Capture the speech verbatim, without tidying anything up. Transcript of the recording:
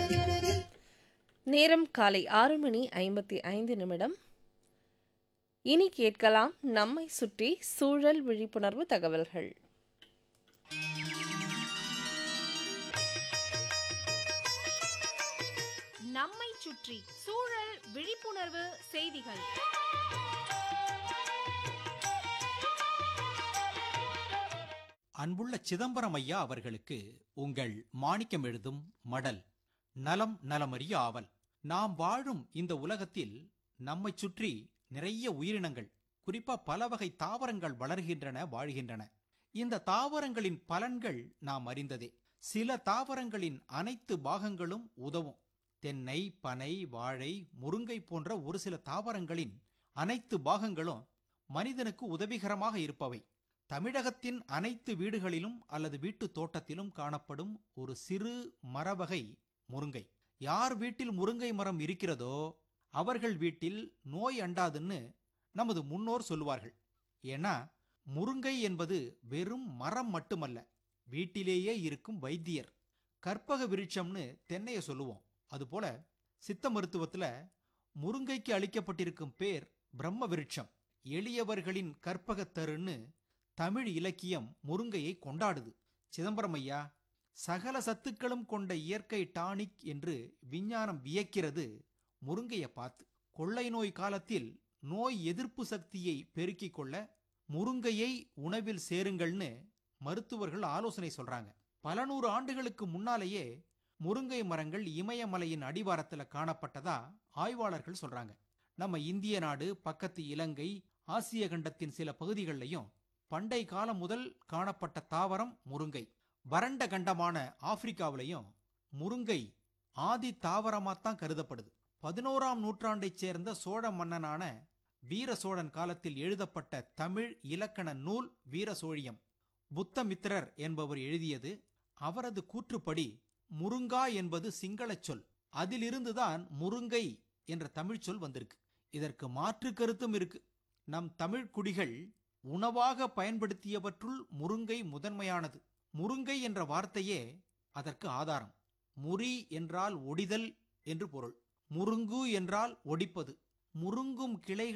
நேரம் காலை ஆறு மணி ஐம்பத்தி ஐந்து நிமிடம். இனி கேட்கலாம் நம்மை சுற்றி சூழல் விழிப்புணர்வு தகவல்கள். நம்மை சுற்றி சூழல் விழிப்புணர்வு செய்திகள். அன்புள்ள சிதம்பரம் ஐயா அவர்களுக்கு உங்கள் மாணிக்கம் எழுதும் மடல். நலம் நலமறிய ஆவல். நாம் வாழும் இந்த உலகத்தில் நம்மை சுற்றி நிறைய உயிரினங்கள், குறிப்பா பல வகை தாவரங்கள் வளர்கின்றன, வாழ்கின்றன. இந்த தாவரங்களின் பலன்கள் நாம் அறிந்ததே. சில தாவரங்களின் அனைத்து பாகங்களும் உதவும். தென்னை, பனை, வாழை, முருங்கை போன்ற ஒரு சில தாவரங்களின் அனைத்து பாகங்களும் மனிதனுக்கு உதவிகரமாக இருப்பவை. தமிழகத்தின் அனைத்து வீடுகளிலும் அல்லது வீட்டு தோட்டத்திலும் காணப்படும் ஒரு சிறு மரவகை முருங்கை. யார் வீட்டில் முருங்கை மரம் இருக்கிறதோ அவர்கள் வீட்டில் நோய் அண்டாதுன்னு நமது முன்னோர் சொல்லுவார்கள். ஏன்னா முருங்கை என்பது வெறும் மரம் மட்டுமல்ல, வீட்டிலேயே இருக்கும் வைத்தியர். கற்பக விருட்சம்னு தென்னையை சொல்லுவோம். அதுபோல சித்த மருத்துவத்துல முருங்கைக்கு அளிக்கப்பட்டிருக்கும் பேர் பிரம்ம விருட்சம். எளியவர்களின் கற்பகத்தருன்னு தமிழ் இலக்கியம் முருங்கையை கொண்டாடுது. சிதம்பரம் ஐயா, சகல சத்துக்களும் கொண்ட இயற்கை டானிக் என்று விஞ்ஞானம் வியக்கிறது முருங்கையை பார்த்து. கொள்ளை நோய் காலத்தில் நோய் எதிர்ப்பு சக்தியை பெருக்கிக் கொள்ள முருங்கையை உணவில் சேருங்கள்னு மருத்துவர்கள் ஆலோசனை சொல்றாங்க. பல நூறு ஆண்டுகளுக்கு முன்னாலேயே முருங்கை மரங்கள் இமயமலையின் அடிவாரத்துல காணப்பட்டதா ஆய்வாளர்கள் சொல்றாங்க. நம்ம இந்திய நாடு, பக்கத்து இலங்கை, ஆசிய கண்டத்தின் சில பகுதிகளிலையும் பண்டை காலம் முதல் காணப்பட்ட தாவரம் முருங்கை. வறண்ட கண்டமான ஆப்பிரிக்காவிலையும் முருங்கை ஆதி தாவரமாத்தான் கருதப்படுது. பதினோராம் நூற்றாண்டைச் சேர்ந்த சோழ மன்னனான வீர சோழன் காலத்தில் எழுதப்பட்ட தமிழ் இலக்கண நூல் வீரசோழியம் புத்தமித்திரர் என்பவர் எழுதியது. அவரது கூற்றுப்படி முருங்கா என்பது சிங்கள சொல். அதிலிருந்துதான் முருங்கை என்ற தமிழ் சொல் வந்திருக்கு. இதற்கு மாற்று கருத்தும் இருக்கு. நம் தமிழ் குடிகள் உணவாக பயன்படுத்தியவற்றுள் முருங்கை முதன்மையானது. முருங்கை என்ற வார்த்தையே அதற்கு ஆதாரம். முறி என்றால் ஒடிதல் என்று பொருள். முருங்கு என்றால் ஒடிப்பது. முருங்கும் கிளைகள்